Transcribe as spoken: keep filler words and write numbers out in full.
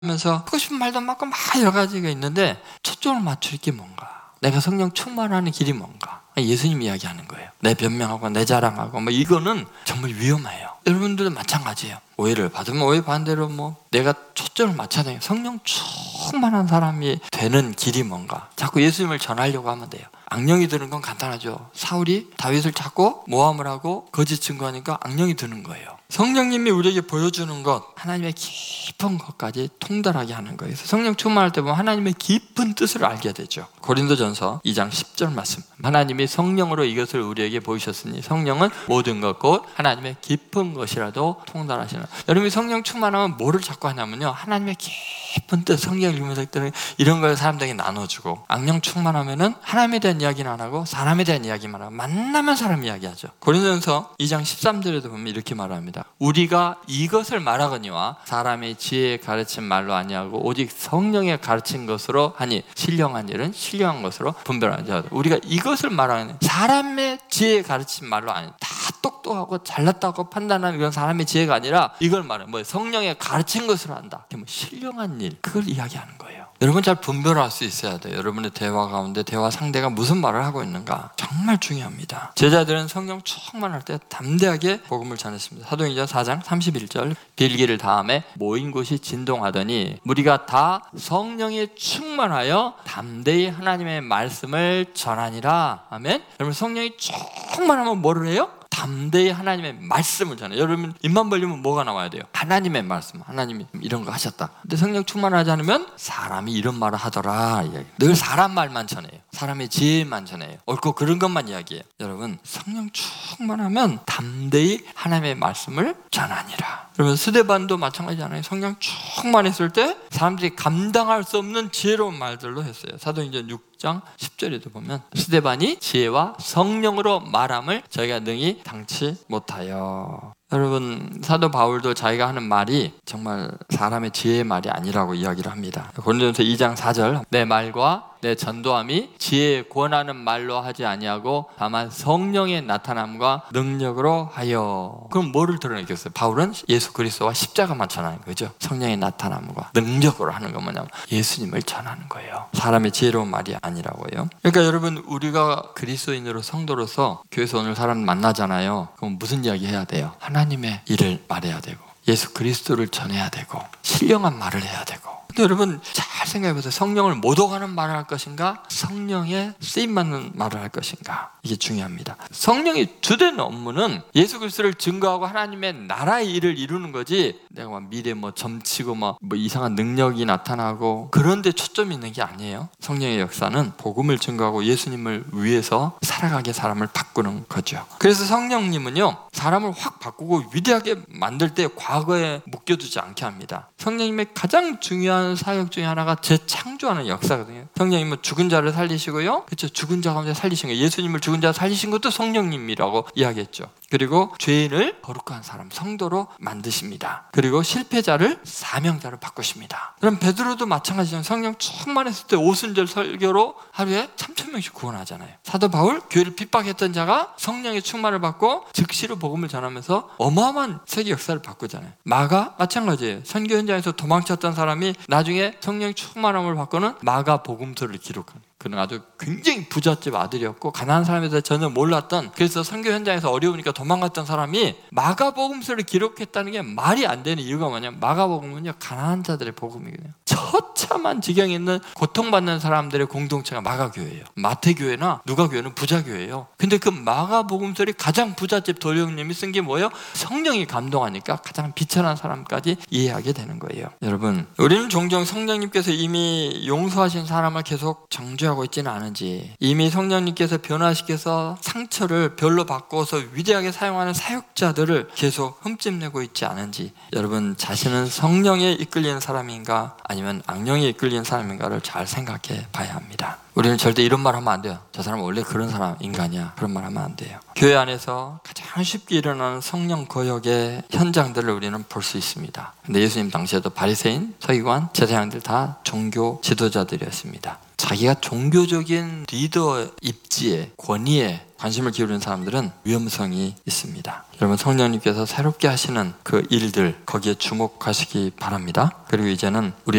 하면서 하고 싶은 말도 많고 막 여러 가지가 있는데 초점을 맞출 게 뭔가, 내가 성령 충만하는 길이 뭔가, 예수님 이야기하는 거예요. 내 변명하고 내 자랑하고 뭐 이거는 정말 위험해요. 여러분들도 마찬가지예요. 오해를 받으면 오해 반대로 뭐 내가 초점을 맞춰야 돼요. 성령 충만한 사람이 되는 길이 뭔가, 자꾸 예수님을 전하려고 하면 돼요. 악령이 드는 건 간단하죠. 사울이 다윗을 찾고 모함을 하고 거짓 증거하니까 악령이 드는 거예요. 성령님이 우리에게 보여주는 것, 하나님의 깊은 것까지 통달하게 하는 거예요. 그래서 성령 충만할 때 보면 하나님의 깊은 뜻을 알게 되죠. 고린도전서 이 장 십 절 말씀, 하나님이 성령으로 이것을 우리에게 보이셨으니 성령은 모든 것 곧 하나님의 깊은 것이라도 통달하시는. 여러분이 성령 충만하면 뭐를 자꾸 하냐면요, 하나님의 깊은 뜻, 성경을 읽으면서 이런 걸 사람들에게 나눠주고, 악령 충만하면은 하나님에 대한 이야기는 안 하고 사람에 대한 이야기만 하고, 만나면 사람 이야기하죠. 고린도전서 이 장 십삼 절에도 보면 이렇게 말합니다. 우리가 이것을 말하거니와 사람의 지혜에 가르친 말로 아니하고 오직 성령에 가르친 것으로 하니 신령한 일은 신령한 것으로 분별하자. 우리가 이것을 말하는, 사람의 지혜에 가르친 말로 아니, 다 똑똑하고 잘났다고 판단하는 그런 사람의 지혜가 아니라 이걸 말해 뭐 성령에 가르친 것으로 한다. 뭐 신령한 일, 그걸 이야기하는 거예요. 여러분 잘 분별할 수 있어야 돼요. 여러분의 대화 가운데 대화 상대가 무슨 말을 하고 있는가 정말 중요합니다. 제자들은 성령 충만할 때 담대하게 복음을 전했습니다. 사도행전 사 장 삼십일 절, 빌기를 다음에 모인 곳이 진동하더니 무리가 다 성령에 충만하여 담대히 하나님의 말씀을 전하니라. 아멘. 여러분 성령이 충만하면 뭐를 해요? 담대히 하나님의 말씀을 전해요. 여러분 입만 벌리면 뭐가 나와야 돼요? 하나님의 말씀. 하나님이 이런 거 하셨다. 근데 성령 충만하지 않으면 사람이 이런 말을 하더라. 늘 사람 말만 전해요. 사람의 지혜만 전해요. 옳고 그런 것만 이야기해요. 여러분 성령 충만하면 담대히 하나님의 말씀을 전하니라. 그러면 스데반도 마찬가지잖아요. 성령 충만했을 때 사람들이 감당할 수 없는 지혜로운 말들로 했어요. 사도행전 육 장 십 절에도 보면 스데반이 지혜와 성령으로 말함을 저희가 능히 당치 못하여. 여러분 사도 바울도 자기가 하는 말이 정말 사람의 지혜의 말이 아니라고 이야기를 합니다. 고린도전서 이 장 사 절, 내 말과 내 전도함이 지혜에 권하는 말로 하지 아니하고 다만 성령의 나타남과 능력으로 하여. 그럼 뭐를 드러내겠어요? 바울은 예수 그리스도와 십자가만 전하는 거죠. 성령의 나타남과 능력으로 하는 건 뭐냐면 예수님을 전하는 거예요. 사람의 지혜로운 말이 아니라고요. 그러니까 여러분 우리가 그리스도인으로 성도로서 교회에서 오늘 사람 만나잖아요. 그럼 무슨 이야기 해야 돼요? 하나님의 일을 말해야 되고 예수 그리스도를 전해야 되고 신령한 말을 해야 되고. 근데 여러분 잘 생각해보세요. 성령을 모독하는 말을 할 것인가, 성령에 쓰임받는 말을 할 것인가, 이게 중요합니다. 성령의 주된 업무는 예수 그리스도를 증거하고 하나님의 나라의 일을 이루는 거지, 내가 막 미래 뭐 점치고 막 뭐 이상한 능력이 나타나고 그런 데 초점이 있는 게 아니에요. 성령의 역사는 복음을 증거하고 예수님을 위해서 살아가게 사람을 바꾸는 거죠. 그래서 성령님은요 사람을 확 바꾸고 위대하게 만들 때 과거에 묶여두지 않게 합니다. 성령님의 가장 중요한 사역 중에 하나가 재창조하는 역사거든요. 성령님은 죽은 자를 살리시고요, 그렇죠? 죽은 자 가운데 살리신 거예요. 예수님을 죽은 자 살리신 것도 성령님이라고 이야기했죠. 그리고 죄인을 거룩한 사람, 성도로 만드십니다. 그리고 실패자를 사명자로 바꾸십니다. 그럼 베드로도 마찬가지죠. 성령 충만했을 때 오순절 설교로 하루에 삼천 명씩 구원하잖아요. 사도 바울, 교회를 핍박했던 자가 성령의 충만을 받고 즉시로 복음을 전하면서 어마어마한 세계 역사를 바꾸잖아요. 마가 마찬가지예요. 선교 현장에서 도망쳤던 사람이 나중에 성령의 충만함을 받고는 마가 복음서를 기록한, 그는 아주 굉장히 부잣집 아들이었고 가난한 사람에 대해 전혀 몰랐던, 그래서 선교 현장에서 어려우니까 도망갔던 사람이 마가복음서를 기록했다는 게 말이 안 되는 이유가 뭐냐면 마가복음은요 가난한 자들의 복음이거든요. 처참한 지경에 있는 고통받는 사람들의 공동체가 마가교회예요. 마태교회나 누가교회는 부자교회예요. 근데 그 마가복음서를 가장 부잣집 도령님이 쓴 게 뭐예요? 성령이 감동하니까 가장 비천한 사람까지 이해하게 되는 거예요. 여러분 우리는 종종 성령님께서 이미 용서하신 사람을 계속 정죄하고 있지는 않은지, 이미 성령님께서 변화시켜서 상처를 별로 바꿔서 위대하게 사용하는 사역자들을 계속 흠집내고 있지 않은지, 여러분 자신은 성령에 이끌리는 사람인가 아니면 악령에 이끌리는 사람인가를 잘 생각해 봐야 합니다. 우리는 절대 이런 말 하면 안 돼요. 저 사람은 원래 그런 사람 인간이야, 그런 말 하면 안 돼요. 교회 안에서 가장 쉽게 일어나는 성령 거역의 현장들을 우리는 볼 수 있습니다. 근데 예수님 당시에도 바리새인, 서기관, 제사장들 다 종교 지도자들이었습니다. 자기가 종교적인 리더 입지에, 권위에 관심을 기울이는 사람들은 위험성이 있습니다. 여러분, 성령님께서 새롭게 하시는 그 일들, 거기에 주목하시기 바랍니다. 그리고 이제는 우리